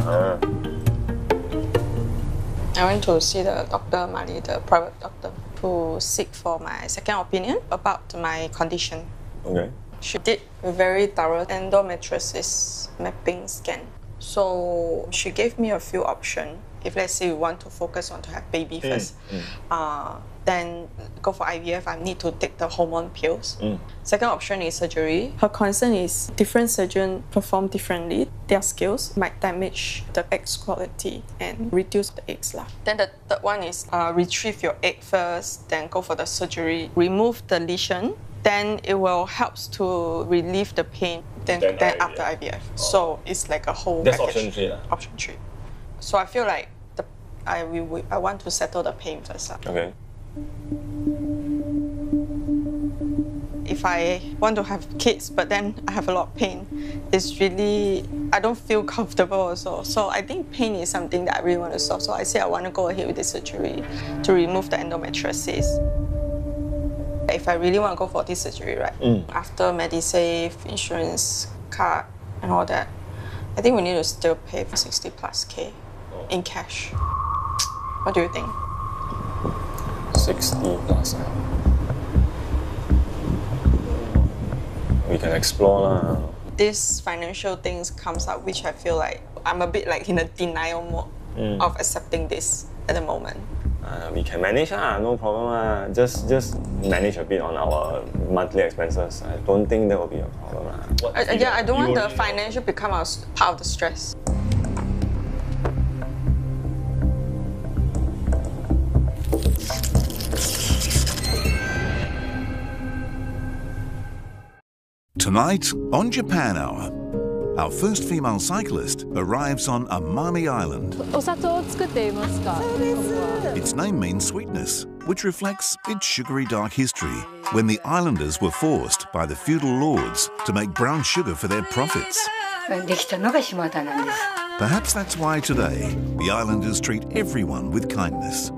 I went to see the doctor, Mali, the private doctor, to seek for my second opinion about my condition. Okay. She did a very thorough endometriosis mapping scan. So she gave me a few options. If let's say you want to focus on to have baby first, then go for IVF. I need to take the hormone pills. Second option is surgery. Her concern is different surgeons perform differently. Their skills might damage the egg's quality and reduce the eggs. Then the third one is retrieve your egg first, then go for the surgery, remove the lesion. Then it will help to relieve the pain. Then after IVF. So it's like a whole That's package. option 3. Option 3. So I feel like I want to settle the pain first. Okay. If I want to have kids, but then I have a lot of pain, it's really, I don't feel comfortable also. So I think pain is something that I really want to solve. So I say I want to go ahead with the surgery to remove the endometriosis. If I really want to go for this surgery, right, after Medisave, insurance card, and all that, I think we need to still pay for 60+ K in cash. What do you think? 60+. We can explore lah. This financial things comes up, which I feel like I'm a bit like in a denial mode of accepting this at the moment. We can manage no problem Just manage a bit on our monthly expenses. I don't think that will be a problem I don't want the financial become a part of the stress. Tonight on Japan Hour, our first female cyclist arrives on Amami Island. Its name means sweetness, which reflects its sugary dark history when the islanders were forced by the feudal lords to make brown sugar for their profits. Perhaps that's why today the islanders treat everyone with kindness.